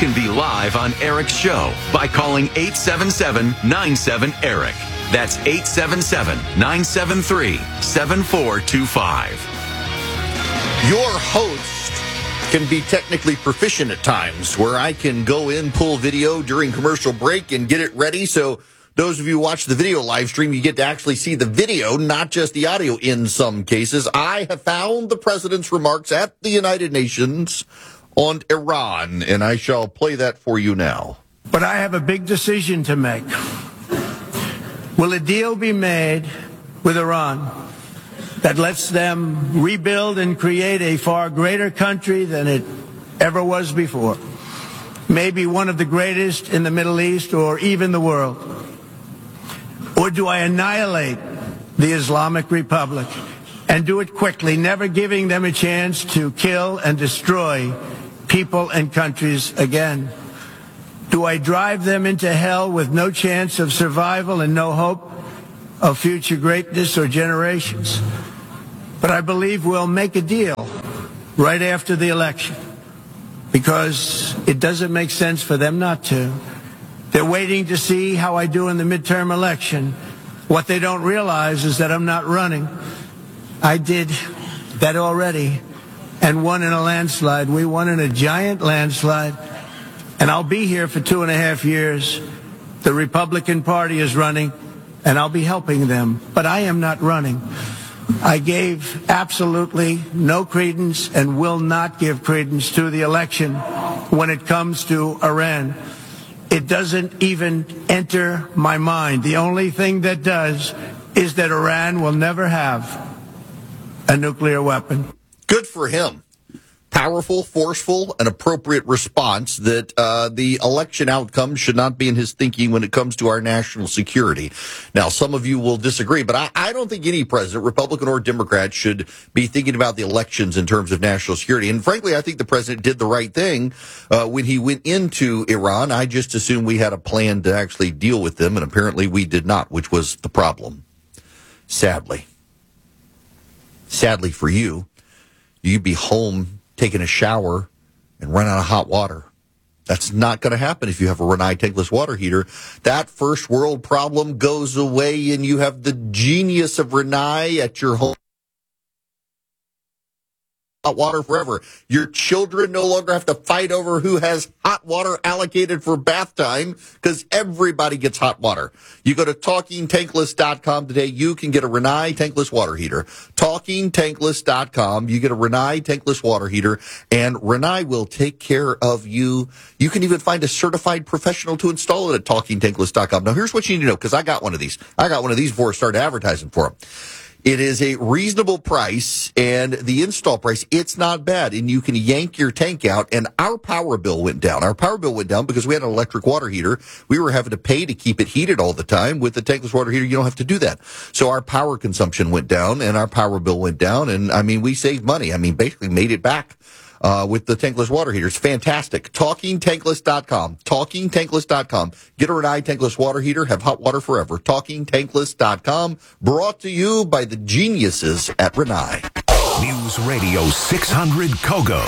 can be live on Eric's show by calling 877-97-ERIC. That's 877-973-7425. Your host can be technically proficient at times, where I can go in, pull video during commercial break, and get it ready. So those of you who watch the video live stream, you get to actually see the video, not just the audio in some cases. I have found the president's remarks at the United Nations on Iran, and I shall play that for you now. But I have a big decision to make. Will a deal be made with Iran that lets them rebuild and create a far greater country than it ever was before? Maybe one of the greatest in the Middle East or even the world? Or do I annihilate the Islamic Republic and do it quickly, never giving them a chance to kill and destroy people and countries again? Do I drive them into hell with no chance of survival and no hope of future greatness or generations? But I believe we'll make a deal right after the election, because it doesn't make sense for them not to. They're waiting to see how I do in the midterm election. What they don't realize is that I'm not running. I did that already and won in a landslide. We won in a giant landslide. And I'll be here for 2.5 years. The Republican Party is running, and I'll be helping them. But I am not running. I gave absolutely no credence and will not give credence to the election when it comes to Iran. It doesn't even enter my mind. The only thing that does is that Iran will never have a nuclear weapon. Good for him. Powerful, forceful, and appropriate response that the election outcome should not be in his thinking when it comes to our national security. Now, some of you will disagree, but I don't think any president, Republican or Democrat, should be thinking about the elections in terms of national security. And frankly, I think the president did the right thing when he went into Iran. I just assumed we had a plan to actually deal with them, and apparently we did not, which was the problem. Sadly for you, you'd be home taking a shower and run out of hot water. That's not going to happen if you have a Rinnai tankless water heater. That first world problem goes away, and you have the genius of Rinnai at your home. Hot water forever. Your children no longer have to fight over who has hot water allocated for bath time, because everybody gets hot water. You go to TalkingTankless.com today. You can get a Rinnai tankless water heater. TalkingTankless.com. You get a Rinnai tankless water heater, and Rinnai will take care of you. You can even find a certified professional to install it at TalkingTankless.com. Now, here's what you need to know, because I got one of these. Before I started advertising for them. It is a reasonable price, and the install price, it's not bad. And you can yank your tank out, and our power bill went down. Our power bill went down because we had an electric water heater. We were having to pay to keep it heated all the time. With the tankless water heater, you don't have to do that. So our power consumption went down, and our power bill went down. And, we saved money. Basically made it back. With the tankless water heater. It's fantastic. TalkingTankless.com. TalkingTankless.com. Get a Rinnai tankless water heater. Have hot water forever. TalkingTankless.com. Brought to you by the geniuses at Rinnai. News Radio 600 Kogo.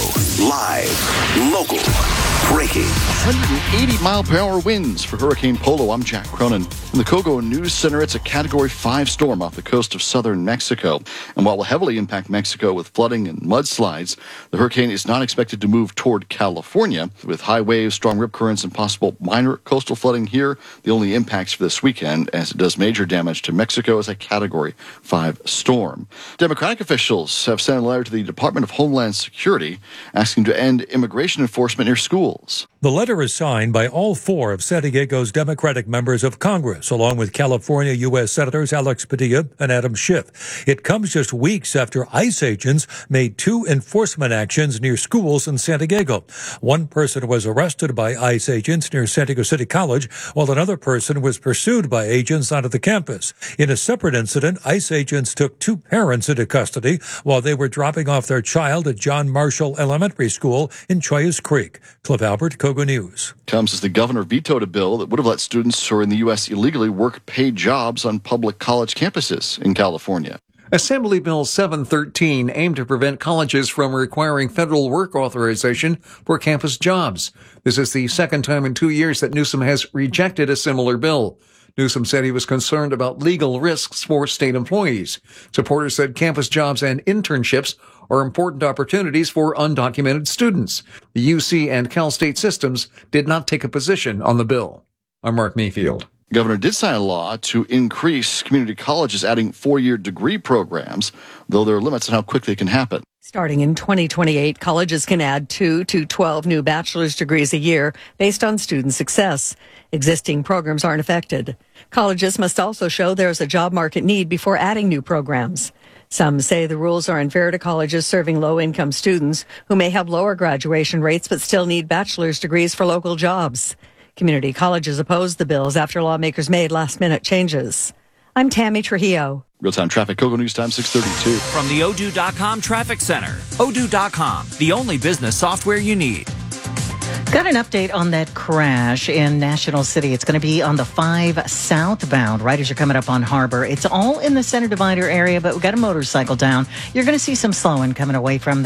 Live. Local. Breaking. 180-mile-per-hour winds for Hurricane Polo. I'm Jack Cronin. In the Kogo News Center, it's a Category 5 storm off the coast of southern Mexico. And while it will heavily impact Mexico with flooding and mudslides, the hurricane is not expected to move toward California. With high waves, strong rip currents, and possible minor coastal flooding here, the only impacts for this weekend, as it does major damage to Mexico, is a Category 5 storm. Democratic officials have sent a letter to the Department of Homeland Security asking to end immigration enforcement near schools. The letter is signed by all 4 of San Diego's Democratic members of Congress, along with California U.S. Senators Alex Padilla and Adam Schiff. It comes just weeks after ICE agents made 2 enforcement actions near schools in San Diego. One person was arrested by ICE agents near San Diego City College, while another person was pursued by agents onto the campus. In a separate incident, ICE agents took 2 parents into custody while they were dropping off their child at John Marshall Elementary School in Chollas Creek. Cliff Albert, Kogo News. Comes as the governor vetoed a bill that would have let students who are in the U.S. illegally work paid jobs on public college campuses in California. Assembly Bill 713 aimed to prevent colleges from requiring federal work authorization for campus jobs. This is the second time in 2 years that Newsom has rejected a similar bill. Newsom said he was concerned about legal risks for state employees. Supporters said campus jobs and internships are important opportunities for undocumented students. The UC and Cal State systems did not take a position on the bill. I'm Mark Mayfield. The governor did sign a law to increase community colleges adding 4-year degree programs, though there are limits on how quickly it can happen. Starting in 2028, colleges can add 2 to 12 new bachelor's degrees a year based on student success. Existing programs aren't affected. Colleges must also show there's a job market need before adding new programs. Some say the rules are unfair to colleges serving low-income students who may have lower graduation rates but still need bachelor's degrees for local jobs. Community colleges opposed the bills after lawmakers made last-minute changes. I'm Tammy Trujillo. Real-time traffic, Kogo News Time 6:32. From the Odoo.com Traffic Center. Odoo.com, the only business software you need. Got an update on that crash in National City. It's going to be on the 5 southbound, right as you're coming up on Harbor. It's all in the center divider area, but we got a motorcycle down. You're going to see some slowing coming away from